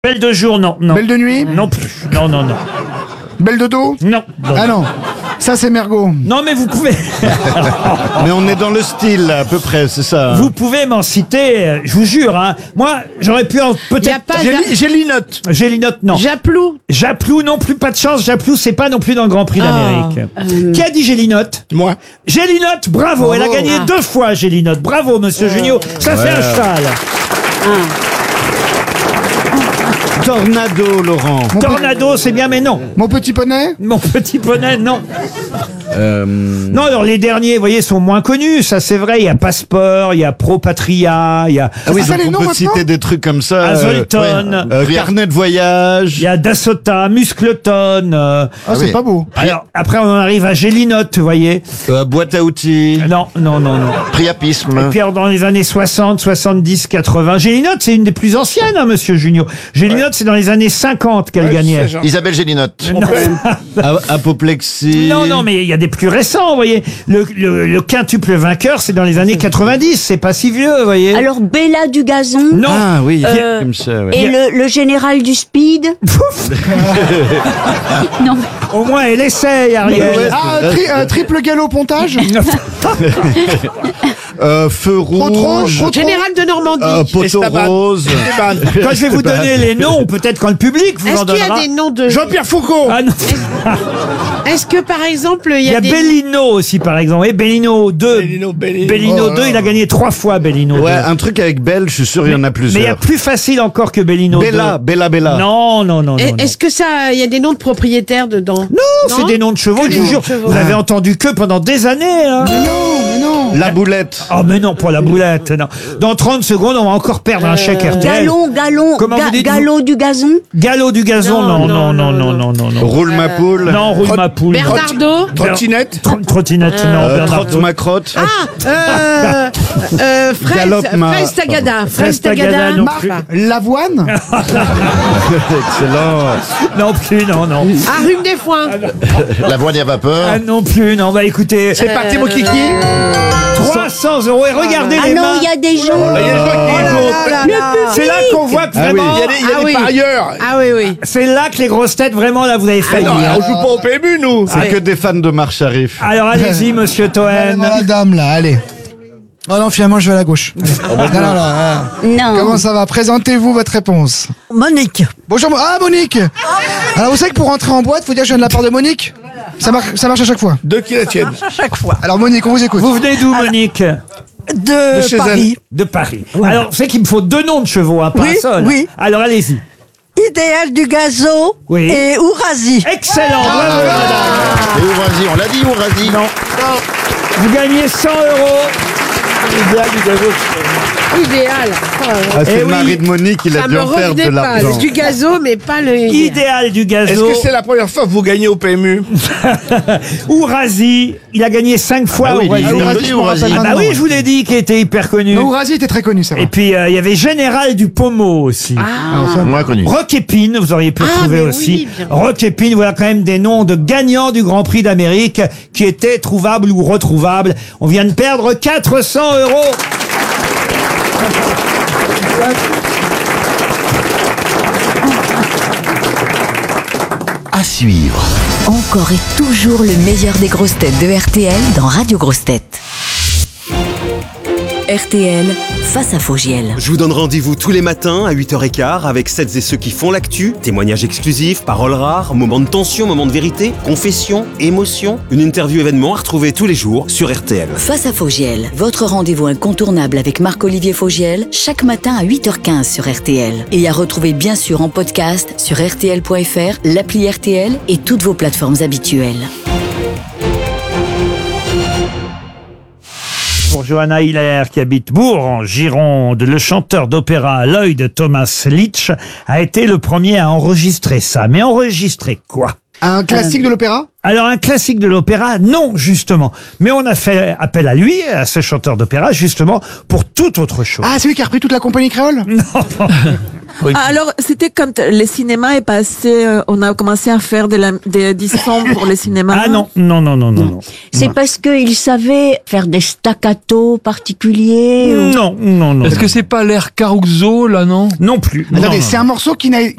Belle de jour, non. Belle de nuit? Non plus. Non. Belle de dos? Non. Ah non, ça c'est Mergo. Non, mais vous pouvez... Mais on est dans le style, là, à peu près, c'est ça. Vous pouvez m'en citer, je vous jure. Hein. Moi, j'aurais pu peut-être... Gélinote. Gélinote, non. Japlou. Japlou, non plus, pas de chance. Japlou, c'est pas non plus dans le Grand Prix d'Amérique. Qui a dit Gélinote? Moi. Gélinote, bravo. Elle a gagné 2 fois, Gélinote. Bravo, monsieur Junio. Ça fait un cheval. Tornado, Laurent. Tornado, c'est bien, mais non. Mon petit poney? Mon petit poney, non. Non, alors les derniers, vous voyez, sont moins connus, ça c'est vrai. Il y a Passeport, il y a Pro Patria, il y a Ah oui, ça, donc les on noms peut maintenant citer des trucs comme ça. Azolton, Carnet de voyage. il y a Dasota, Muscleton. Ah, c'est oui. pas beau. Alors, après, on en arrive à Gélinote, vous voyez. Boîte à outils. Non. Priapisme. Et puis alors, dans les années 60, 70, 80, Gélinote, c'est une des plus anciennes, hein, monsieur Junio. Gélinote, c'est dans les années 50 qu'elle gagnait. Isabelle Gélinote. Apoplexie. Non, mais il y a des plus récents, vous voyez. Le quintuple vainqueur, c'est dans les années 90, c'est pas si vieux, vous voyez. Alors, Bella du gazon. Non. Ah oui, comme ça, ouais. Et le général du speed. Non. Au moins, elle essaye, Ariel. Ah, triple galop pontage? Feu rouge. Général de Normandie. Poteau rose. Quand je vais vous donner les noms, peut-être quand le public vous en Est-ce qu'il y donnera. a des noms de... Jean-Pierre Foucault. Ah non. Est-ce que, par exemple, il Il y a des... Bellino aussi, par exemple. Et Bellino 2. Bellino 2, il a gagné 3 fois, Bellino 2. Ouais, un truc avec Belle, je suis sûr, il y en a Mais il y a plusieurs. plus facile encore que Bellino 2. Bella. Non. Est-ce que ça, il y a des noms de propriétaires dedans? Non, c'est des noms de chevaux, je vous jure. Vous avez entendu que pendant des années. Hein. Mais non. La boulette. Oh, mais non, pas la boulette, non. Dans 30 secondes, on va encore perdre un chèque RTL. Galon, vous dites, galop du gazon. Galop du gazon, non. Roule ma poule. Non, roule ma poule. Bernardo. Trottinette. Trottinette, non. Trotte Bernardo. ma crotte. Fraise Tagada. Fraise Tagada. non Marc plus. Lavoine. Excellent. Non plus, non. Ah, rhume des foins. La voile à vapeur. Ah non plus, non. Bah écoutez, C'est parti mon kiki. 300 € et regardez Ah les non, mains. il y a des gens. C'est là qu'on voit que vraiment, parieurs. Ah oui. c'est là que les grosses têtes, vraiment, là, vous avez failli. hein. joue pas au PMU, nous. C'est que des fans de marche arrive. Alors allez-y, monsieur Toen. La dame, là, allez. Oh non, finalement, je vais à la gauche. Non. Comment ça va? Présentez-vous votre réponse. Monique. Bonjour, Monique. Alors, vous savez que pour rentrer en boîte, faut dire que je viens de la part de Monique? Ça marche à chaque fois. Deux qui la tiennent. Chaque fois. Alors, Monique, on vous écoute. Vous venez d'où, Monique? De chez Paris. De Paris. Alors, c'est qu'il me faut 2 noms de chevaux, hein, pas Oui, un seul. oui. Alors, allez-y. Idéal du gazo. Oui. Et Ourasi. Excellent, bravo, madame. Et Ourasi, on l'a dit, Ourasi. Non. Vous gagnez 100 €. Idéal. Ah, c'est Eh le oui. mari de Monique, il a Ça dû me en perdre de revenait pas. l'argent. C'est du gazo, mais pas le... Idéal du Est-ce gazo. que c'est la première fois que vous gagnez au PMU? Ourasi, il a gagné 5 fois. Ah oui, Ourasi. il est Ourasi, je me Ourasi. rappelle Ah bah maintenant, oui, ouais. je vous l'ai dit qu'il était hyper connu. Non, Ourasi était très connu, ça va. Et puis, il y avait Général du Pommeau aussi. Moins connu. Rock Épine, vous auriez pu le trouver mais aussi. oui, bien. Rock Épine, voilà quand même des noms de gagnants du Grand Prix d'Amérique qui étaient trouvables ou retrouvables. On vient de perdre 400 €. À suivre. Encore et toujours le meilleur des grosses têtes de RTL dans Radio Grosses Têtes. RTL, face à Fogiel. Je vous donne rendez-vous tous les matins à 8h15 avec celles et ceux qui font l'actu, témoignages exclusifs, paroles rares, moments de tension, moments de vérité, confessions, émotions, une interview événement à retrouver tous les jours sur RTL. Face à Fogiel, votre rendez-vous incontournable avec Marc-Olivier Fogiel, chaque matin à 8h15 sur RTL. Et à retrouver bien sûr en podcast sur RTL.fr, l'appli RTL et toutes vos plateformes habituelles. Pour Johanna Hiller, qui habite Bourg, en Gironde, le chanteur d'opéra Lloyd Thomas Leach a été le premier à enregistrer ça. Mais enregistrer quoi? Un classique de l'opéra? Alors, un classique de l'opéra, non, justement. Mais on a fait appel à lui, à ce chanteur d'opéra, justement, pour toute autre chose. Ah, c'est lui qui a repris toute la compagnie créole? Alors, c'était quand le cinéma est passé, on a commencé à faire des sons pour le cinéma. Ah non. C'est parce qu'il savait faire des staccato particuliers. Non. Est-ce que c'est pas l'air Caruso, là, non? Non plus. Attendez, c'est un morceau qui n'a